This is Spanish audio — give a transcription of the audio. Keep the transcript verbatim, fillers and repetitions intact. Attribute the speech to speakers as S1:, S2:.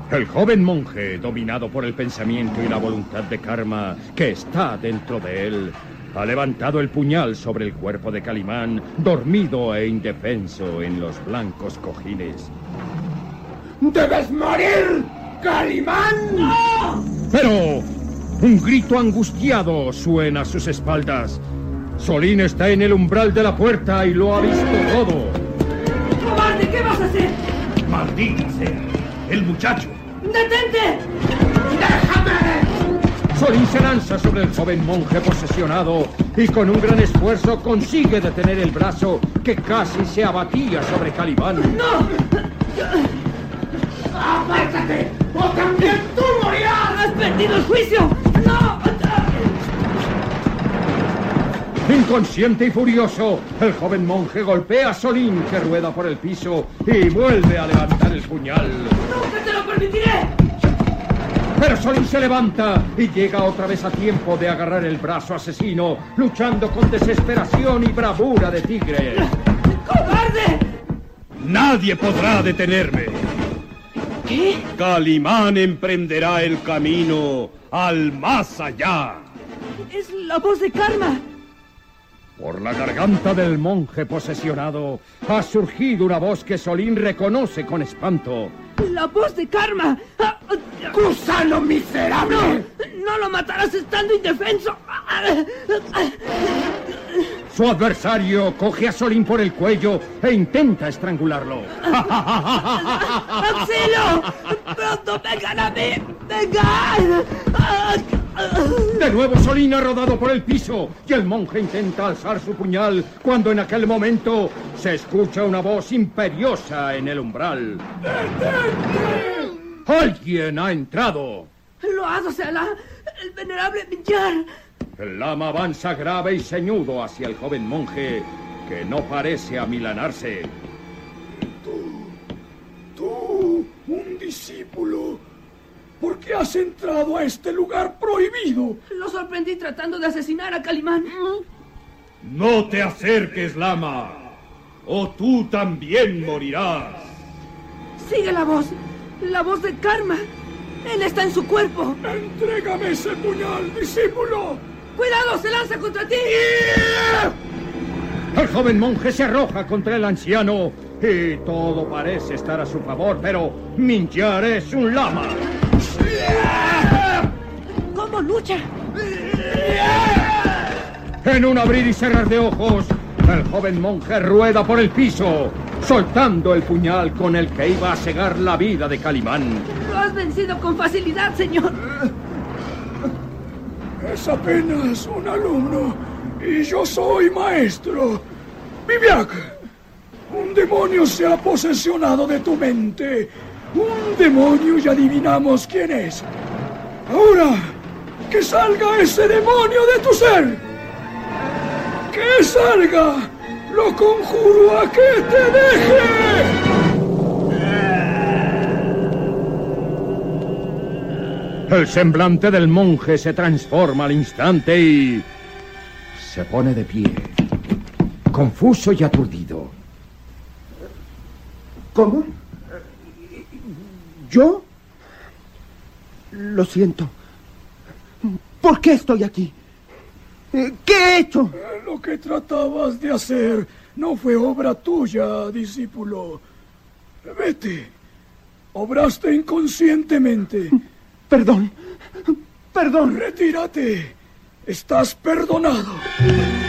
S1: El joven monje, dominado por el pensamiento y la voluntad de Karma que está dentro de él, ha levantado el puñal sobre el cuerpo de Calimán, dormido e indefenso en los blancos cojines.
S2: ¡Debes morir, Calimán! ¡No!
S1: Pero un grito angustiado suena a sus espaldas. Solín está en el umbral de la puerta y lo ha visto todo.
S3: ¡Cobarde! ¿Qué vas a hacer?
S4: ¡Maldita sea! ¡El muchacho!
S3: ¡Detente!
S2: ¡Déjame!
S1: Solín se lanza sobre el joven monje posesionado y con un gran esfuerzo consigue detener el brazo que casi se abatía sobre Calimán.
S3: ¡No!
S2: ¡Apártate! ¡O también tú morirás!
S3: ¡Has perdido el juicio! ¡No!
S1: Inconsciente y furioso, el joven monje golpea a Solín, que rueda por el piso, y vuelve a levantar el puñal.
S3: ¡Nunca te lo permitiré!
S1: Pero Solín se levanta y llega otra vez a tiempo de agarrar el brazo asesino, luchando con desesperación y bravura de tigre.
S3: ¡Cobarde!
S4: ¡Nadie podrá detenerme!
S3: ¿Qué?
S4: Calimán emprenderá el camino al más allá.
S3: Es la voz de Karma.
S1: Por la garganta del monje posesionado ha surgido una voz que Solín reconoce con espanto.
S3: ¡La voz de Karma!
S2: ¡Gusano miserable!
S3: ¡No! ¡No lo matarás estando indefenso!
S1: Su adversario coge a Solín por el cuello e intenta estrangularlo.
S3: ¡Auxilio! ¡Pronto vengan a mí! ¡Vengan!
S1: De nuevo Solín ha rodado por el piso y el monje intenta alzar su puñal cuando en aquel momento se escucha una voz imperiosa en el umbral.
S2: ¡Detente!
S1: ¡Alguien ha entrado!
S3: ¡Loado sea Alá! ¡El venerable Minyar!
S1: El lama avanza grave y ceñudo hacia el joven monje, que no parece amilanarse.
S2: Tú, tú, un discípulo, ¿por qué has entrado a este lugar prohibido?
S3: Lo sorprendí tratando de asesinar a Calimán.
S4: No te acerques, lama, o tú también morirás.
S3: Sigue la voz, la voz de Karma. Él está en su cuerpo.
S2: Entrégame ese puñal, discípulo.
S3: ¡Cuidado! ¡Se lanza contra ti!
S1: El joven monje se arroja contra el anciano y todo parece estar a su favor, pero Minyar es un lama.
S3: ¿Cómo lucha?
S1: En un abrir y cerrar de ojos, el joven monje rueda por el piso, soltando el puñal con el que iba a cegar la vida de Calimán.
S3: Lo has vencido con facilidad, señor.
S2: Es apenas un alumno y yo soy maestro. Viviak, un demonio se ha posesionado de tu mente. Un demonio y adivinamos quién es. Ahora, que salga ese demonio de tu ser. ¡Que salga! ¡Lo conjuro a que te deje!
S1: El semblante del monje se transforma al instante y se pone de pie, confuso y aturdido.
S5: ¿Cómo? ¿Yo? Lo siento. ¿Por qué estoy aquí? ¿Qué he hecho?
S2: Lo que tratabas de hacer no fue obra tuya, discípulo. Vete. Obraste inconscientemente.
S5: Perdón. Perdón.
S2: Retírate. Estás perdonado.